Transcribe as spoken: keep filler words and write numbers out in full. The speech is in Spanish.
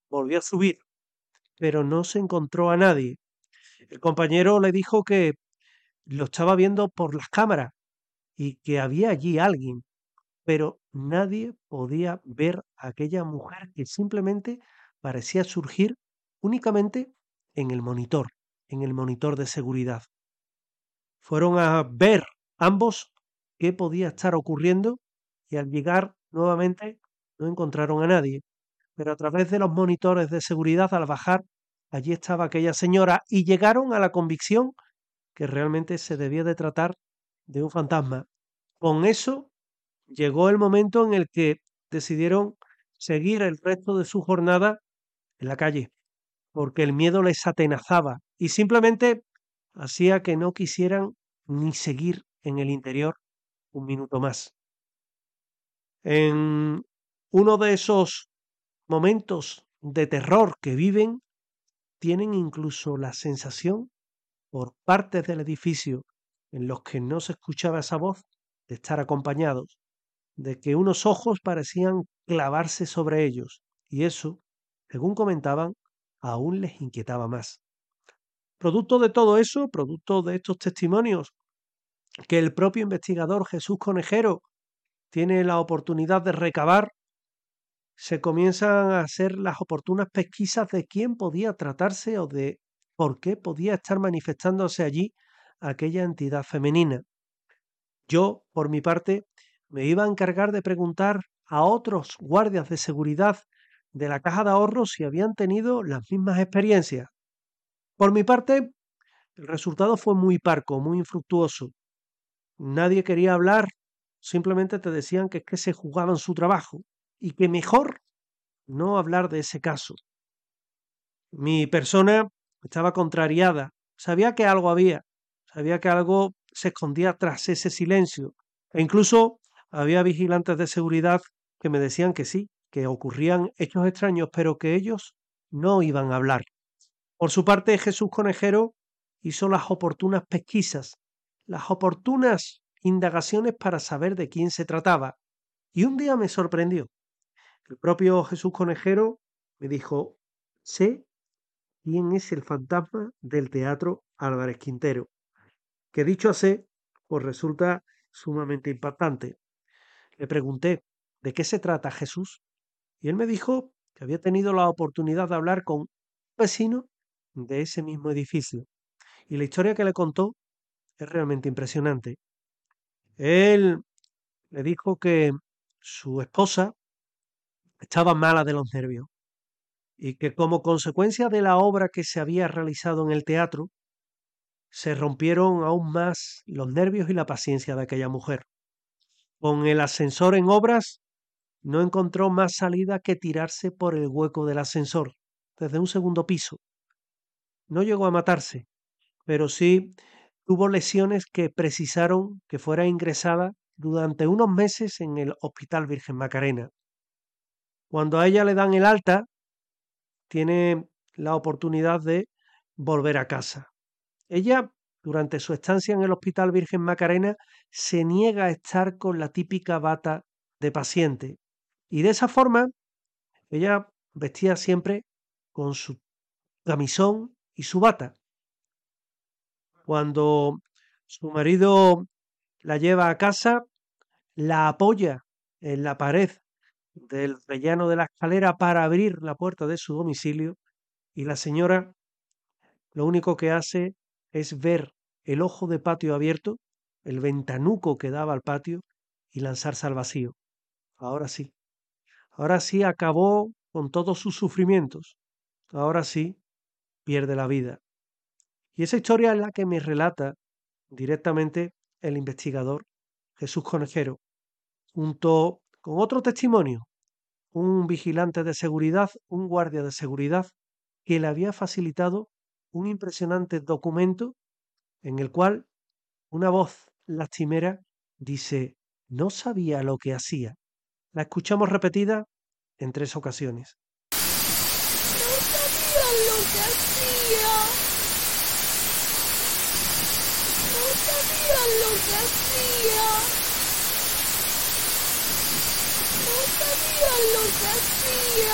volvió a subir, pero no se encontró a nadie. El compañero le dijo que lo estaba viendo por las cámaras y que había allí alguien, pero nadie podía ver a aquella mujer que simplemente parecía surgir únicamente en el monitor, en el monitor de seguridad. Fueron a ver ambos qué podía estar ocurriendo y al llegar nuevamente no encontraron a nadie, pero a través de los monitores de seguridad al bajar, allí estaba aquella señora y llegaron a la convicción que realmente se debía de tratar de un fantasma. Con eso llegó el momento en el que decidieron seguir el resto de su jornada en la calle, porque el miedo les atenazaba y simplemente hacía que no quisieran ni seguir en el interior un minuto más. En uno de esos momentos de terror que viven, tienen incluso la sensación, por partes del edificio en los que no se escuchaba esa voz, de estar acompañados, de que unos ojos parecían clavarse sobre ellos, y eso, según comentaban, aún les inquietaba más. Producto de todo eso, producto de estos testimonios, que el propio investigador Jesús Conejero tiene la oportunidad de recabar, se comienzan a hacer las oportunas pesquisas de quién podía tratarse o de por qué podía estar manifestándose allí aquella entidad femenina. Yo, por mi parte, me iba a encargar de preguntar a otros guardias de seguridad de la Caja de Ahorros si habían tenido las mismas experiencias. Por mi parte, el resultado fue muy parco, muy infructuoso. Nadie quería hablar, simplemente te decían que es que se jugaban su trabajo y que mejor no hablar de ese caso. Mi persona estaba contrariada, sabía que algo había, sabía que algo se escondía tras ese silencio, e incluso había vigilantes de seguridad que me decían que sí, que ocurrían hechos extraños, pero que ellos no iban a hablar. Por su parte, Jesús Conejero hizo las oportunas pesquisas, las oportunas indagaciones para saber de quién se trataba, y un día me sorprendió. El propio Jesús Conejero me dijo: sé quién es el fantasma del Teatro Álvarez Quintero, que dicho así, pues resulta sumamente impactante. Le pregunté: ¿de qué se trata, Jesús? Y él me dijo que había tenido la oportunidad de hablar con un vecino de ese mismo edificio. Y la historia que le contó es realmente impresionante. Él le dijo que su esposa estaba mala de los nervios y que como consecuencia de la obra que se había realizado en el teatro, se rompieron aún más los nervios y la paciencia de aquella mujer. Con el ascensor en obras, no encontró más salida que tirarse por el hueco del ascensor, desde un segundo piso. No llegó a matarse, pero sí tuvo lesiones que precisaron que fuera ingresada durante unos meses en el Hospital Virgen Macarena. Cuando a ella le dan el alta, tiene la oportunidad de volver a casa. Ella, durante su estancia en el Hospital Virgen Macarena, se niega a estar con la típica bata de paciente. Y de esa forma, ella vestía siempre con su camisón y su bata. Cuando su marido la lleva a casa, la apoya en la pared del rellano de la escalera para abrir la puerta de su domicilio, y la señora lo único que hace es ver el ojo de patio abierto, el ventanuco que daba al patio, y lanzarse al vacío. Ahora sí, ahora sí acabó con todos sus sufrimientos, ahora sí pierde la vida. Y esa historia es la que me relata directamente el investigador Jesús Conejero, junto con otro testimonio, un vigilante de seguridad, un guardia de seguridad, que le había facilitado un impresionante documento en el cual una voz lastimera dice: no sabía lo que hacía. La escuchamos repetida en tres ocasiones. No sabía lo que hacía. No sabía lo que hacía. No sabía lo que hacía.